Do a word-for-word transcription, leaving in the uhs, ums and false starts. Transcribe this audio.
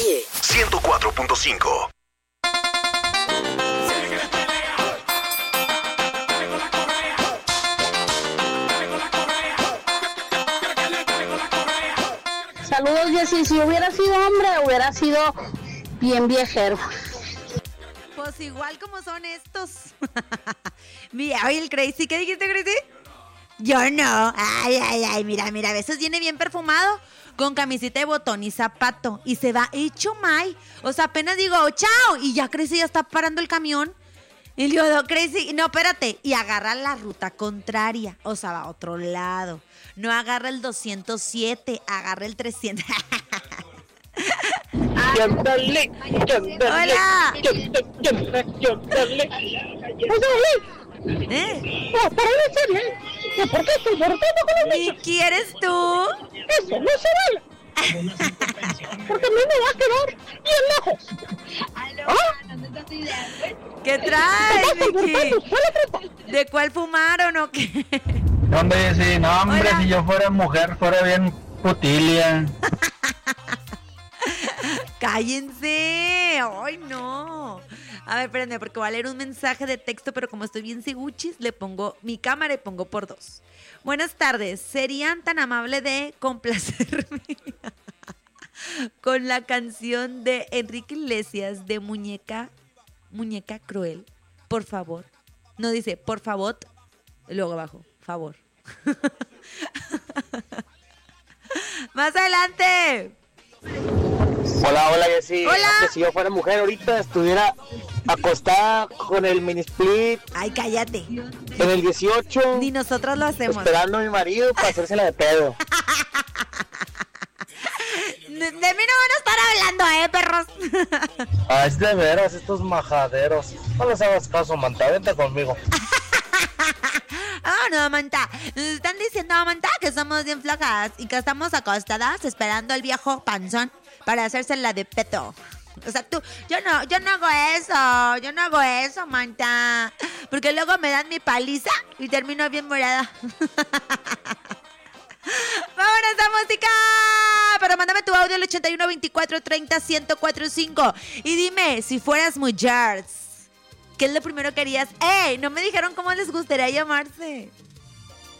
calle. ciento cuatro punto cinco. Saludos, Jessy. Si hubiera sido hombre, hubiera sido bien viejero. Pues igual como son estos. Mira, oye, el Crazy, ¿qué dijiste, Crazy? Yo no. Ay, ay, ay, mira, mira, a veces viene bien perfumado, con camiseta de botón y zapato, y se va hecho May. O sea, apenas digo, chao, y ya Crazy ya está parando el camión. Y yo, no, Crazy, no, espérate. Y agarra la ruta contraria, o sea, va a otro lado. No agarra el doscientos siete, agarra el trescientos. Yandale, yandale, Hola. yandale, yandale. ¿Eh? No, para de serio. ¿Por qué estoy portando con los ¿Y bichos? quieres tú? Eso no se vale. Porque a mí me va a quedar bien lejos. ¿Ah? ¿Qué traes, Vicky? ¿De cuál fumaron o qué? Hombre, sí, no, hombre, Hola. si yo fuera mujer, fuera bien putilia. ¡Cállense! ¡Ay, no! A ver, espérenme, porque voy a leer un mensaje de texto, pero como estoy bien seguchis, le pongo mi cámara y pongo por dos. Buenas tardes. ¿Serían tan amables de complacerme con la canción de Enrique Iglesias de Muñeca, Muñeca Cruel? Por favor. No dice, por favor, y luego abajo, favor. Más adelante. Hola, hola, Jessy. Hola. No, que si yo fuera mujer ahorita estuviera acostada con el mini split Ay, cállate. en el dieciocho, Ni nosotros lo hacemos. esperando a mi marido para hacérsela de pedo. De, de mí no van a estar hablando, ¿eh, perros? Ah, es de veras, estos majaderos. No les hagas caso, Manta, vente conmigo. Ah, no, Manta. Nos están diciendo, Manta, que somos bien flojas y que estamos acostadas esperando al viejo panzón para hacerse la de peto. O sea, tú, yo no, yo no hago eso, yo no hago eso, Manta. Porque luego me dan mi paliza y termino bien morada. ¡Vámonos a música! Pero mándame tu audio al ochenta y uno, veinticuatro, treinta, ciento cuatro punto cinco y dime, si fueras mujer, ¿qué es lo primero que harías? ¡Ey! No me dijeron cómo les gustaría llamarse.